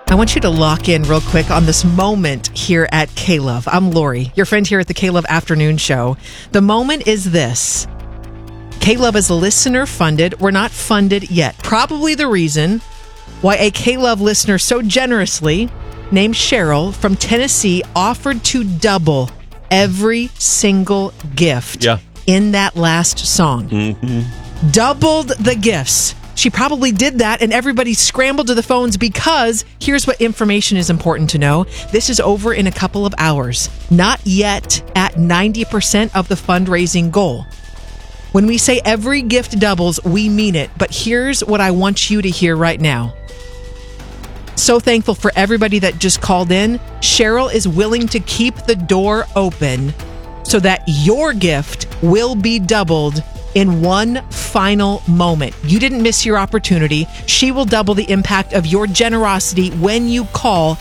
I want you to lock in real quick on this moment here at K-Love. I'm Lori, your friend here at the K-Love Afternoon Show. The moment is this. K-Love is listener funded. We're not funded yet. Probably the reason why a K-Love listener so generously named Cheryl from Tennessee offered to double every single gift in that last song. Mm-hmm. Doubled the gifts. She probably did that, and everybody scrambled to the phones because here's what information is important to know. This is over in a couple of hours. Not yet at 90% of the fundraising goal. When we say every gift doubles, we mean it. But here's what I want you to hear right now. So thankful for everybody that just called in. Cheryl is willing to keep the door open so that your gift will be doubled in one final moment. You didn't miss your opportunity. She will double the impact of your generosity when you call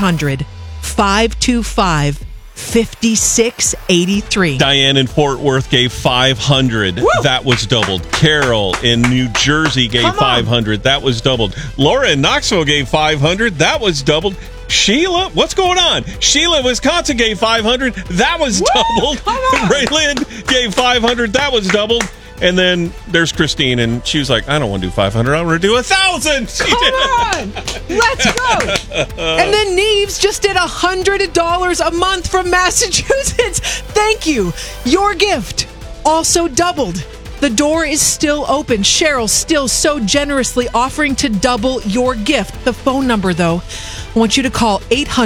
800-525-5683. Diane in Fort Worth gave $500. Woo! That was doubled. Carol in New Jersey gave $500. That was doubled. Laura in Knoxville gave $500. That was doubled. Sheila, what's going on? Sheila, Wisconsin gave $500. That was doubled. Raylyn gave $500. That was doubled. And then there's Christine, and she was like, I don't want to do $500. I want to do $1,000. Come on. Let's go. And then Neves just did $100 a month from Massachusetts. Thank you. Your gift also doubled. The door is still open. Cheryl still so generously offering to double your gift. The phone number, though, I want you to call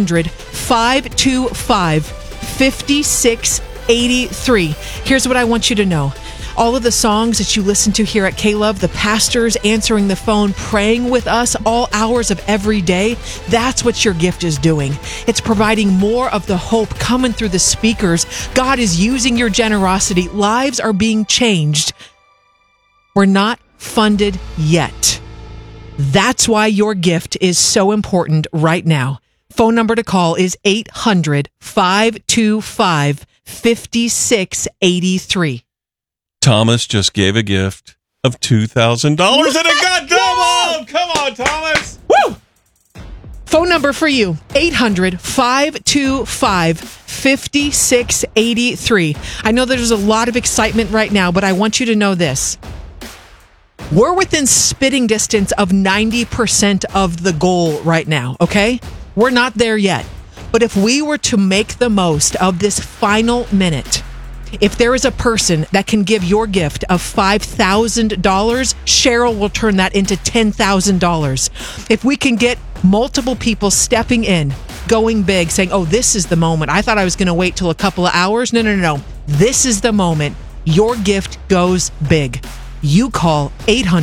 800-525-5683. Here's what I want you to know. All of the songs that you listen to here at K-Love, the pastors answering the phone, praying with us all hours of every day, that's what your gift is doing. It's providing more of the hope coming through the speakers. God is using your generosity. Lives are being changed. We're not funded yet. That's why your gift is so important right now. Phone number to call is 800-525-5683. Thomas just gave a gift of $2,000 and it got doubled. Come on, Thomas. Woo! Phone number for you, 800-525-5683. I know there's a lot of excitement right now, but I want you to know this. We're within spitting distance of 90% of the goal right now, okay? We're not there yet. But if we were to make the most of this final minute, if there is a person that can give your gift of $5,000, Cheryl will turn that into $10,000. If we can get multiple people stepping in, going big, saying, oh, this is the moment. I thought I was going to wait till a couple of hours. No. This is the moment. Your gift goes big. You call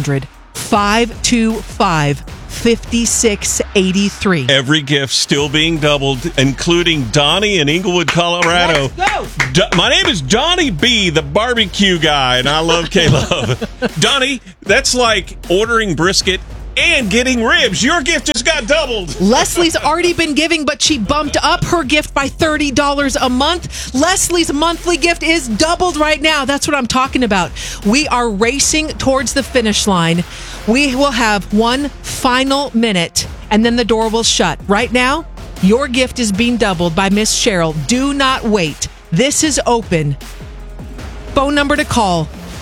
800-525-5683. Every gift still being doubled, including Donnie in Inglewood, Colorado. Let's go. My name is Donnie B, the barbecue guy, and I love K-Love. Donnie, that's like ordering brisket and getting ribs. Your gift just got doubled. Leslie's already been giving, but she bumped up her gift by $30 a month. Leslie's monthly gift is doubled right now. That's what I'm talking about. We are racing towards the finish line. We will have one final minute, and then the door will shut. Right now, your gift is being doubled by Miss Cheryl. Do not wait. This is open. Phone number to call,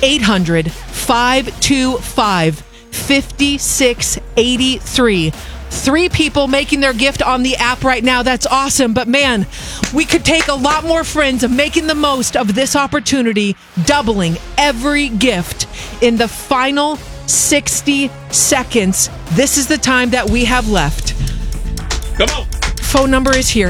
800-525-5683. 3 people making their gift on the app right now. That's awesome. But man, we could take a lot more friends of making the most of this opportunity, doubling every gift in the final 60 seconds. This is the time that we have left. Come on. Phone number is here,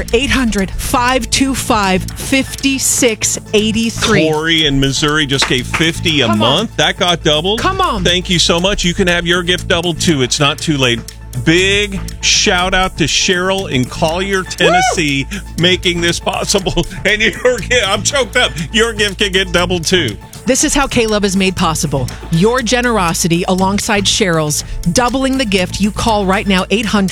800-525-5683. Corey in Missouri just gave $50 a month. That got doubled. Come on. Thank you so much. You can have your gift doubled too. It's not too late. Big shout out to Cheryl in Collier, Tennessee, making this possible. And your gift, I'm choked up. Your gift can get doubled too. This is how K-Love is made possible. Your generosity alongside Cheryl's, doubling the gift. You call right now,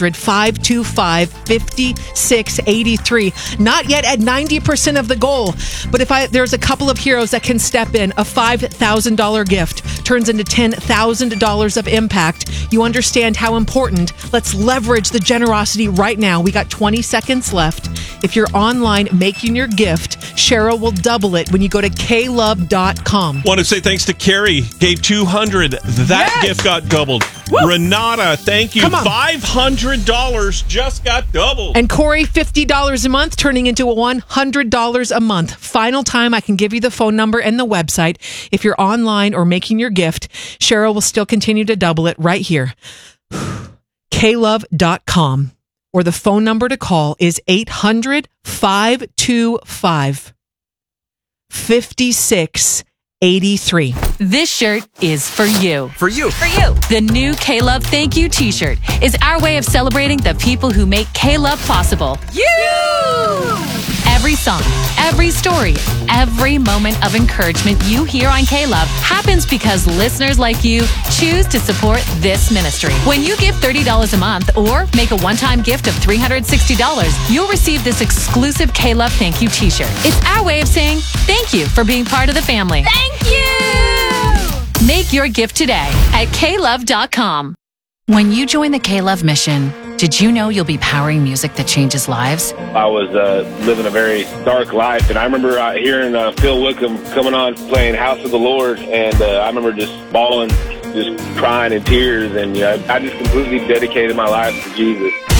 800-525-5683. Not yet at 90% of the goal, but there's a couple of heroes that can step in, a $5,000 gift turns into $10,000 of impact. You understand how important. Let's leverage the generosity right now. We got 20 seconds left. If you're online making your gift, Cheryl will double it when you go to klove.com. Want to say thanks to Carrie, gave $200. That gift got doubled. Woo! Renata, thank you. $500 just got doubled. And Corey, $50 a month, turning into $100 a month. Final time, I can give you the phone number and the website. If you're online or making your gift, Cheryl will still continue to double it right here. klove.com. Or the phone number to call is 800-525-5683. This shirt is for you. For you. For you. The new K-Love Thank You t-shirt is our way of celebrating the people who make K-Love possible. You! Every song, every story, every moment of encouragement you hear on K-Love happens because listeners like you choose to support this ministry. When you give $30 a month or make a one-time gift of $360, you'll receive this exclusive K-Love Thank You t-shirt. It's our way of saying thank you for being part of the family. Thank you! Make your gift today at klove.com. When you join the K-Love mission, did you know you'll be powering music that changes lives? I was living a very dark life, and I remember hearing Phil Wickham coming on playing House of the Lord, and I remember just bawling, just crying in tears, and I just completely dedicated my life to Jesus.